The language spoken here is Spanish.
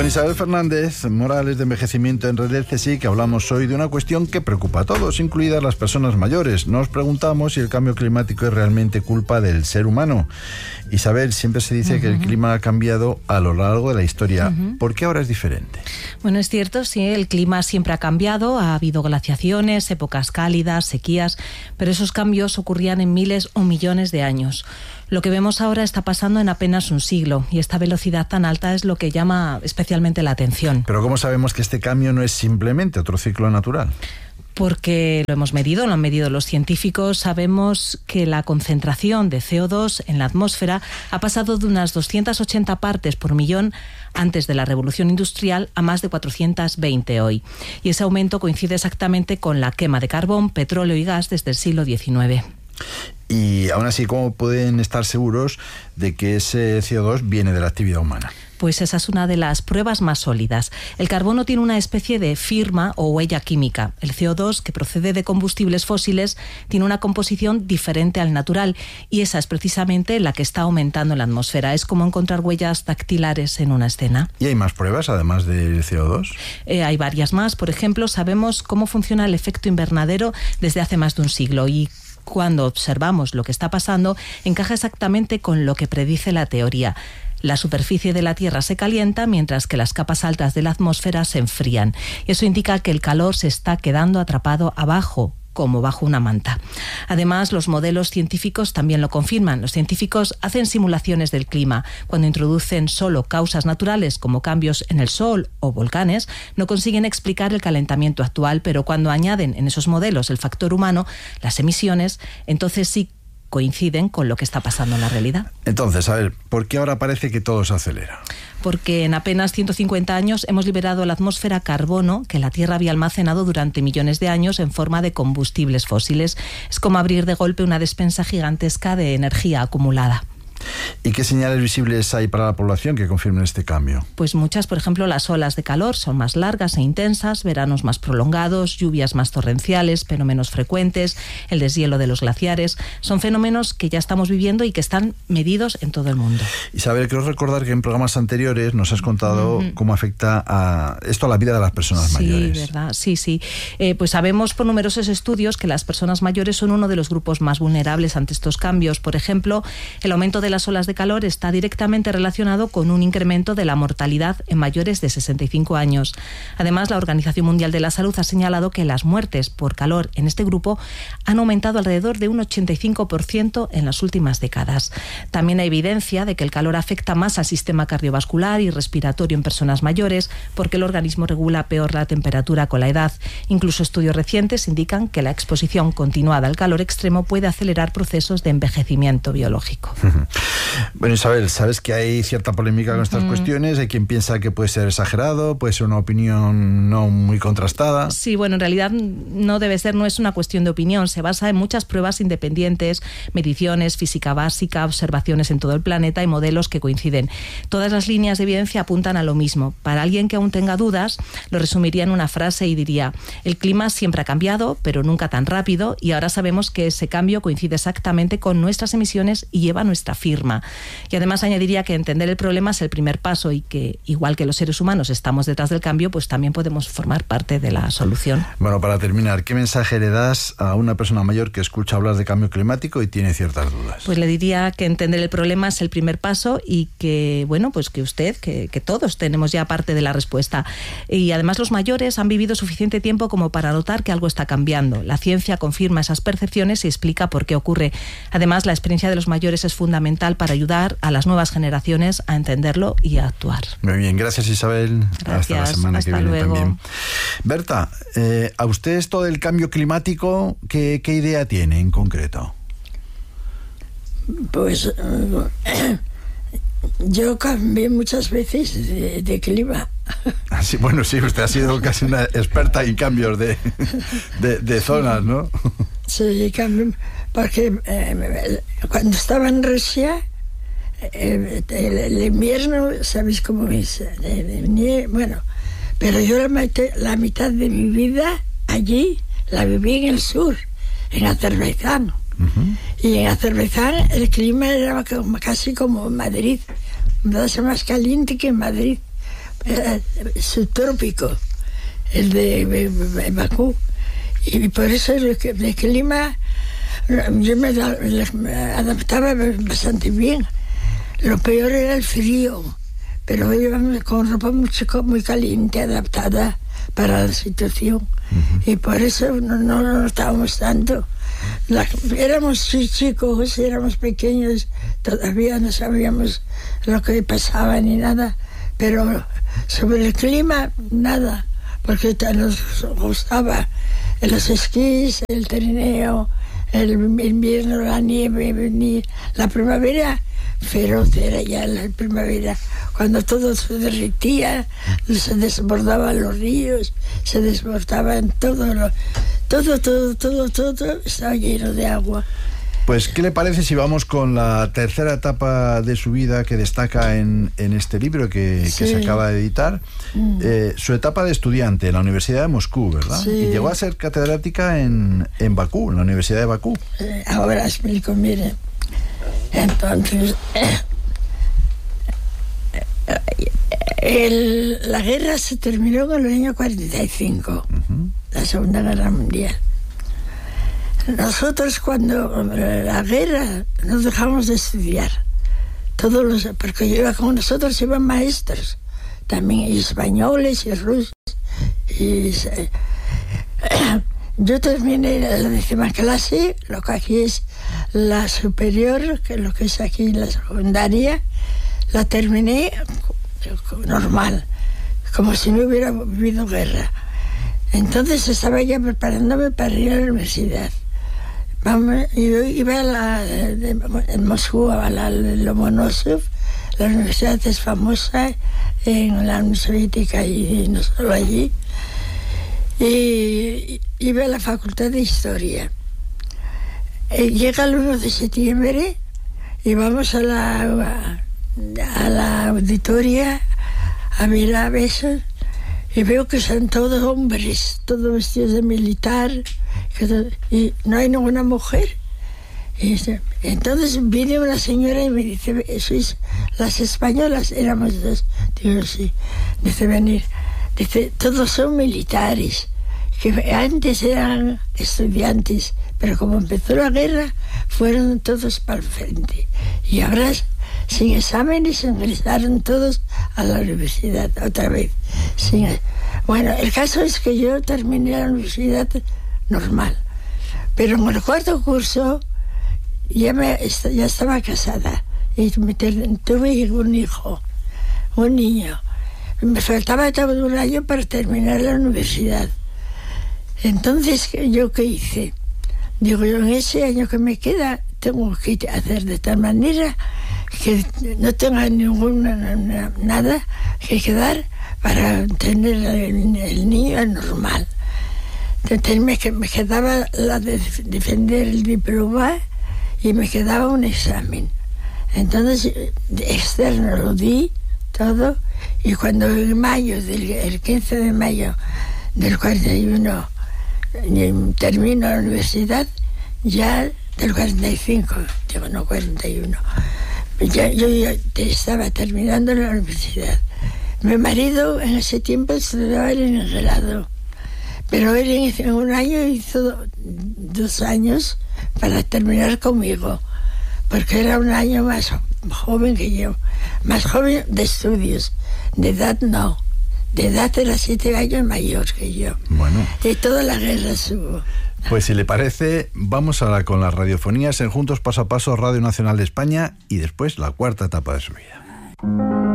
Con Isabel Fernández Morales de Envejecimiento en Red CSIC hablamos hoy de una cuestión que preocupa a todos, incluidas las personas mayores. Nos preguntamos si el cambio climático es realmente culpa del ser humano. Isabel, siempre se dice que el clima ha cambiado a lo largo de la historia. ¿Por qué ahora es diferente? Bueno, es cierto, sí, el clima siempre ha cambiado, ha habido glaciaciones, épocas cálidas, sequías, pero esos cambios ocurrían en miles o millones de años. Lo que vemos ahora está pasando en apenas un siglo y esta velocidad tan alta es lo que llama especialmente la atención. Pero ¿cómo sabemos que este cambio no es simplemente otro ciclo natural? Porque lo hemos medido, lo han medido los científicos. Sabemos que la concentración de CO2 en la atmósfera ha pasado de unas 280 partes por millón antes de la revolución industrial a más de 420 hoy. Y ese aumento coincide exactamente con la quema de carbón, petróleo y gas desde el siglo XIX. Y aún así, ¿cómo pueden estar seguros de que ese CO2 viene de la actividad humana? Pues esa es una de las pruebas más sólidas. El carbono tiene una especie de firma o huella química. El CO2, que procede de combustibles fósiles, tiene una composición diferente al natural y esa es precisamente la que está aumentando en la atmósfera. Es como encontrar huellas dactilares en una escena. ¿Y hay más pruebas además del CO2? Hay varias más. Por ejemplo, sabemos cómo funciona el efecto invernadero desde hace más de un siglo y cuando observamos lo que está pasando, encaja exactamente con lo que predice la teoría. La superficie de la Tierra se calienta mientras que las capas altas de la atmósfera se enfrían. Eso indica que el calor se está quedando atrapado abajo, como bajo una manta. Además, los modelos científicos también lo confirman. Los científicos hacen simulaciones del clima. Cuando introducen solo causas naturales como cambios en el sol o volcanes, no consiguen explicar el calentamiento actual, pero cuando añaden en esos modelos el factor humano, las emisiones, entonces sí coinciden con lo que está pasando en la realidad. Entonces, a ver, ¿por qué ahora parece que todo se acelera? Porque en apenas 150 años hemos liberado a la atmósfera carbono que la Tierra había almacenado durante millones de años en forma de combustibles fósiles. Es como abrir de golpe una despensa gigantesca de energía acumulada. ¿Y qué señales visibles hay para la población que confirmen este cambio? Pues muchas, por ejemplo, las olas de calor son más largas e intensas, veranos más prolongados, lluvias más torrenciales, pero menos frecuentes, el deshielo de los glaciares. Son fenómenos que ya estamos viviendo y que están medidos en todo el mundo. Isabel, quiero recordar que en programas anteriores nos has contado cómo afecta esto a la vida de las personas mayores. Sí, ¿verdad? Sí. Pues sabemos por numerosos estudios que las personas mayores son uno de los grupos más vulnerables ante estos cambios. Por ejemplo, el aumento de las olas de calor está directamente relacionado con un incremento de la mortalidad en mayores de 65 años. Además, la Organización Mundial de la Salud ha señalado que las muertes por calor en este grupo han aumentado alrededor de un 85% en las últimas décadas. También hay evidencia de que el calor afecta más al sistema cardiovascular y respiratorio en personas mayores porque el organismo regula peor la temperatura con la edad. Incluso estudios recientes indican que la exposición continuada al calor extremo puede acelerar procesos de envejecimiento biológico. Bueno, Isabel, sabes que hay cierta polémica con estas cuestiones. Hay quien piensa que puede ser exagerado, puede ser una opinión no muy contrastada. Sí, bueno, en realidad no es una cuestión de opinión. Se basa en muchas pruebas independientes, mediciones, física básica, observaciones en todo el planeta y modelos que coinciden. Todas las líneas de evidencia apuntan a lo mismo. Para alguien que aún tenga dudas, lo resumiría en una frase y diría: el clima siempre ha cambiado, pero nunca tan rápido, y ahora sabemos que ese cambio coincide exactamente con nuestras emisiones y lleva nuestra firma. Y además añadiría que entender el problema es el primer paso y que, igual que los seres humanos estamos detrás del cambio, pues también podemos formar parte de la solución. Bueno, para terminar, ¿qué mensaje le das a una persona mayor que escucha hablar de cambio climático y tiene ciertas dudas? Pues le diría que entender el problema es el primer paso y que, bueno, pues que usted, que todos tenemos ya parte de la respuesta. Y además los mayores han vivido suficiente tiempo como para notar que algo está cambiando. La ciencia confirma esas percepciones y explica por qué ocurre. Además, la experiencia de los mayores es fundamental para ayudar a las nuevas generaciones a entenderlo y a actuar. Muy bien, gracias Isabel. Gracias, hasta la semana hasta que viene luego. también. Berta, ¿a usted esto del cambio climático qué idea tiene en concreto? Pues yo cambié muchas veces de clima. Sí, bueno, sí, usted ha sido casi una experta en cambios de zonas, ¿no? Sí, cambié, porque cuando estaba en Rusia, el invierno, ¿sabéis cómo es? Bueno, pero yo la mitad de mi vida allí la viví en el sur, en Azerbaiyán. Y en Azerbaiyán el clima era casi como en Madrid, más caliente que en Madrid, subtrópico, el de Bakú. Y por eso el clima yo me adaptaba bastante bien. Lo peor era el frío, pero íbamos con ropa muy caliente, adaptada para la situación. Uh-huh. Y por eso no notábamos tanto. Éramos chicos, éramos pequeños, todavía no sabíamos lo que pasaba ni nada, pero sobre el clima, nada, porque nos gustaba los esquís, el trineo, el invierno, la nieve, venir, la primavera feroz era ya la primavera, cuando todo se derretía, se desbordaban los ríos, se desbordaban todo estaba lleno de agua. Pues, ¿qué le parece si vamos con la tercera etapa de su vida que destaca en este libro que se acaba de editar? Su etapa de estudiante en la Universidad de Moscú, ¿verdad? Sí. Y llegó a ser catedrática en Bakú, en la Universidad de Bakú. Ahora explico, mire. Entonces, la guerra se terminó en el año 45, la Segunda Guerra Mundial. Nosotros cuando la guerra nos dejamos de estudiar, porque con nosotros iban maestros, también españoles y rusos. Yo terminé la 10ª clase, lo que aquí es la superior, que lo que es aquí la secundaria, la terminé normal, como si no hubiera habido guerra. Entonces estaba ya preparándome para ir a la universidad. Yo iba en Moscú a la Lomonosov. La universidad es famosa en la Unión Soviética y no solo allí. Y iba a la Facultad de Historia. Llega el 1 de septiembre y vamos a la auditoria a mirar eso. Y veo que son todos hombres, todos vestidos de militar, y no hay ninguna mujer. Y entonces viene una señora y me dice, ¿sois las españolas? Éramos dos. Digo, sí. Dice, venir. Dice, todos son militares, que antes eran estudiantes, pero como empezó la guerra, fueron todos para el frente. Y ahora, sin exámenes, ingresaron todos a la universidad otra vez. Bueno, el caso es que yo terminé la universidad normal, pero en el 4º curso ya estaba casada y tuve un hijo, un niño. Me faltaba todo un año para terminar la universidad. Entonces, ¿yo qué hice? Digo, yo en ese año que me queda tengo que hacer de tal manera que no tenga nada que quedar para tener el niño normal. Entonces me quedaba la de defender el diploma y me quedaba un examen. Entonces, externo lo di todo, y cuando en mayo, el 15 de mayo del 41, termino la universidad, ya del 45, digo, no 41, yo ya estaba terminando la universidad. Mi marido en ese tiempo estudiaba en el grado, pero él en un año hizo 2 años para terminar conmigo, porque era un año más joven que yo, más joven de estudios, de edad no, de edad era 7 años mayor que yo. Bueno. Y toda la guerra estuvo. Pues si le parece, vamos ahora con las radiofonías en Juntos Paso a Paso, Radio Nacional de España, y después la 4ª etapa de su vida.